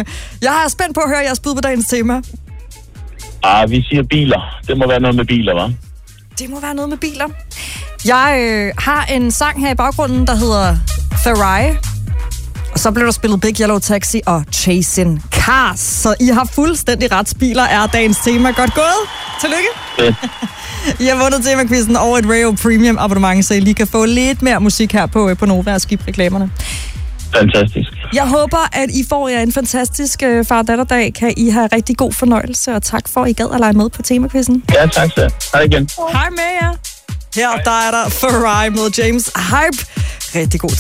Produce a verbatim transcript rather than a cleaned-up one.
Jeg er spændt på at høre jeres bud på dagens tema. Ah, vi siger biler. Det må være noget med biler, hva'? Det må være noget med biler. Jeg øh, har en sang her i baggrunden, der hedder Ferrari. Og så blev der spillet Big Yellow Taxi og Chasing Cars. Så I har fuldstændig ret. Biler er dagens tema. Godt gået. Tillykke. Fedt. I har vundet temakvisten over et Rayo Premium abonnement, så I lige kan få lidt mere musik her på, på Nova og skip reklamerne. Fantastisk. Jeg håber, at I får jer en fantastisk øh, far-datter-dag. Kan I have rigtig god fornøjelse, og tak for, at I gad at lege med på temakvisten. Ja, tak så. Hej igen. Hej med jer. Her der er der Ferrari med James Hype. Rigtig god